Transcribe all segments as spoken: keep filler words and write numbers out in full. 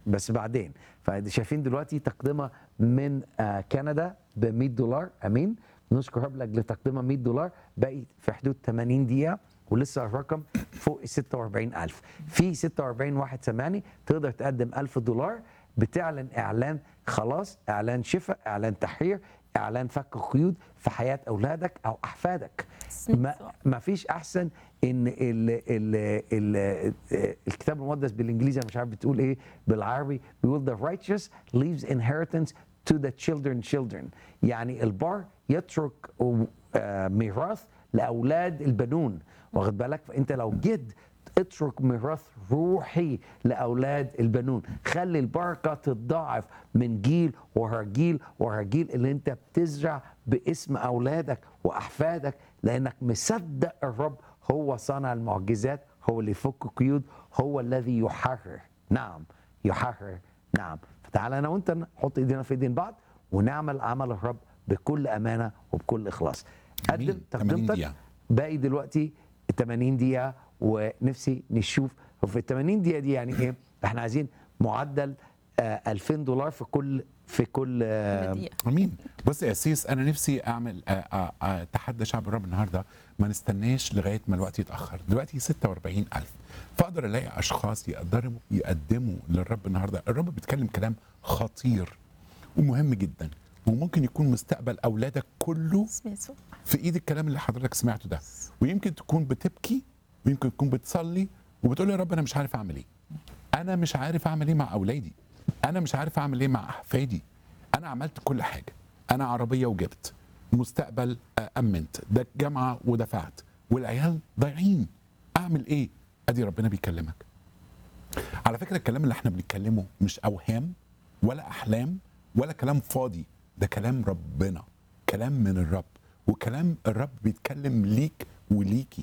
بس بعدين. فشايفين دلوقتي تقدمه من آه كندا ب مية دولار. امين. نشكر رب لاجل تقدمه مية دولار، باقي في حدود ثمانين دقيقه، ولسه الرقم فوق ال ستة وأربعين ألف. في ستة وأربعين واحد سامعني تقدر تقدم ألف دولار، بتعلن اعلان خلاص، اعلان شفاء، اعلان تحرير، اعلان فك قيود في حياه اولادك او احفادك. ما, ما فيش احسن ان ال ال ال الكتاب المقدس بالانجليزي، انا مش عارف بتقول ايه بالعربي، بيقول the righteous leaves inheritance to the children children. يعني البار يترك آه، ميراث لاولاد البنون، واخد بالك؟ فانت لو جد اترك ميراث روحي لاولاد البنون، خلي البركه تتضاعف من جيل ورا جيل ورا جيل، اللي انت بتزرع باسم اولادك واحفادك، لانك مصدق الرب هو صانع المعجزات، هو اللي يفك قيود، هو الذي يحرر. نعم يحرر. نعم. فتعالى انا وانت نحط ايدينا في ايدين بعض ونعمل عمل الرب بكل امانه وبكل اخلاص. قدم تقدمتك. باقي دلوقتي ثمانين دقيقه، ونفسي نشوف في ال ثمانين دقيقه دي يعني ايه. احنا عايزين معدل آه ألفين دولار في كل في كل آه امين. بص يا سيس، انا نفسي اعمل آه آه آه تحدى شعب الرب النهارده، ما نستناش لغايه ما الوقت يتاخر. دلوقتي ستة وأربعين ألف، فاقدر الاقي اشخاص يقدروا يقدموا للرب النهارده. الرب بيتكلم كلام خطير ومهم جدا، وممكن يكون مستقبل اولادك كله في ايد الكلام اللي حضرتك سمعته ده. ويمكن تكون بتبكي، ويمكن تكون بتصلي وبتقول يا رب انا مش عارف اعمل ايه. انا مش عارف اعمل ايه مع اولادي، انا مش عارف اعمل ايه مع احفادي. انا عملت كل حاجه، انا عربيه وجبت، مستقبل امنت، ده جامعه ودفعت، والعيال ضايعين، اعمل ايه؟ ادي ربنا بيكلمك. على فكره الكلام اللي احنا بنتكلمه مش اوهام ولا احلام ولا كلام فاضي، ده كلام ربنا، كلام من الرب، وكلام الرب بيتكلم ليك وليكي.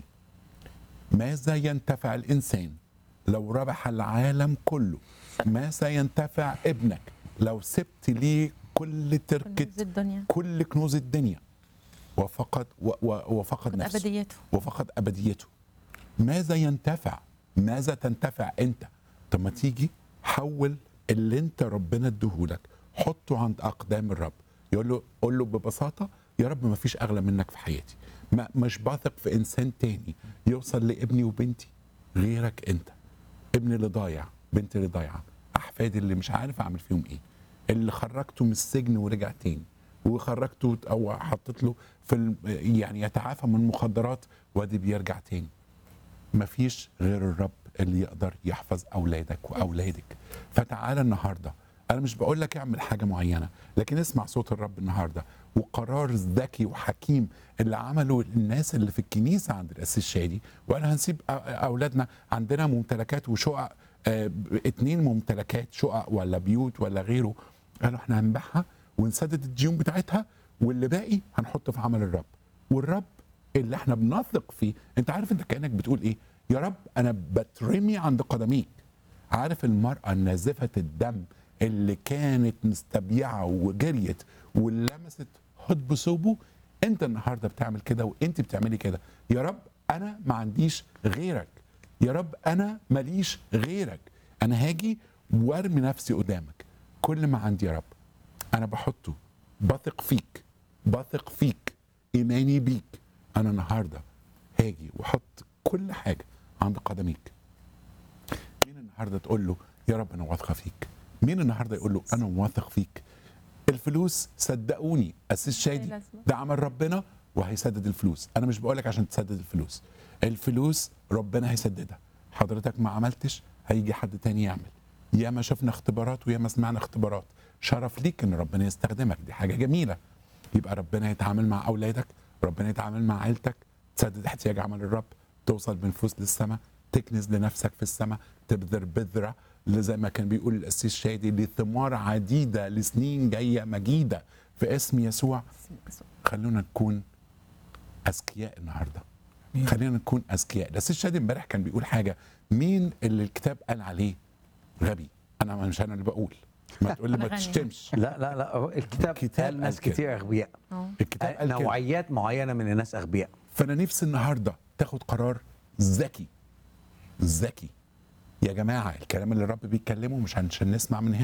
ماذا ينتفع الانسان لو ربح العالم كله؟ ماذا ينتفع ابنك لو سبت ليه كل تركة الدنيا. كل كنوز الدنيا وفقد و و وفقد نفسه أبديته. وفقد ابديته؟ ماذا ينتفع؟ ماذا تنتفع انت؟ طب ما تيجي حول اللي انت ربنا اديهولك، حطه عند اقدام الرب. يقول له قول له ببساطه يا رب ما فيش اغلى منك في حياتي، ما مش بثق في انسان تاني يوصل لابني وبنتي غيرك انت. ابني اللي ضايع، بنتي اللي ضايعه، احفادي اللي مش عارف اعمل فيهم ايه، اللي خرجته من السجن ورجع تاني، وخرجته او حطيت له في يعني يتعافى من المخدرات وادي بيرجع تاني. مفيش غير الرب اللي يقدر يحفظ اولادك واولادك. فتعالى النهارده، انا مش بقول لك اعمل حاجه معينه، لكن اسمع صوت الرب النهارده، وقرار ذكي وحكيم اللي عمله الناس اللي في الكنيسه عند القسيس شادي. وانا هنسيب اولادنا، عندنا ممتلكات وشقق، اه اتنين ممتلكات، شقق ولا بيوت ولا غيره، قالوا احنا هنبيعها ونسدد الديون بتاعتها، واللي باقي هنحطه في عمل الرب. والرب اللي احنا بنثق فيه، انت عارف انت كانك بتقول ايه؟ يا رب انا بترمي عند قدميك. عارف المراه النازفه الدم اللي كانت مستبيعه وجريت ولمست حد بثوبه؟ انت النهارده بتعمل كده، وانت بتعملي كده. يا رب انا ما عنديش غيرك، يا رب انا ماليش غيرك، انا هاجي وارمي نفسي قدامك. كل ما عندي يا رب انا بحطه، بثق فيك، بثق فيك، ايماني بيك. انا النهارده هاجي واحط كل حاجه عند قدميك. مين النهارده تقول له يا رب انا واثقه فيك؟ مين النهارده يقول له انا واثق فيك؟ الفلوس صدقوني قسيس شادي ده عمل ربنا وهيسدد الفلوس. انا مش بقولك عشان تسدد الفلوس، الفلوس ربنا هيسددها. حضرتك ما عملتش، هيجي حد تاني يعمل. يا ما شفنا اختبارات ويا ما سمعنا اختبارات. شرف ليك ان ربنا يستخدمك، دي حاجه جميله. يبقى ربنا يتعامل مع اولادك، ربنا يتعامل مع عيلتك، تسدد احتياج عمل الرب، توصل بنفوس للسماء، تكنز لنفسك في السماء، تبذر بذره زي ما كان بيقول القسيس شادي لثمار عديده لسنين جايه مجيده في اسم يسوع. خلونا نكون اذكياء النهارده، خلينا نكون اذكياء. القسيس شادي امبارح كان بيقول حاجه، مين اللي الكتاب قال عليه غبي؟ انا مش انا اللي بقول، ما تقول لي ما تشتمش. لا لا لا، الكتاب قال ناس كتير اغبياء، الكتاب قال نوعيات معينه من الناس اغبياء. فانا نفسي النهارده تاخد قرار ذكي ذكي يا جماعه الكلام اللي الرب بيتكلمه مش عشان نسمع من هنا،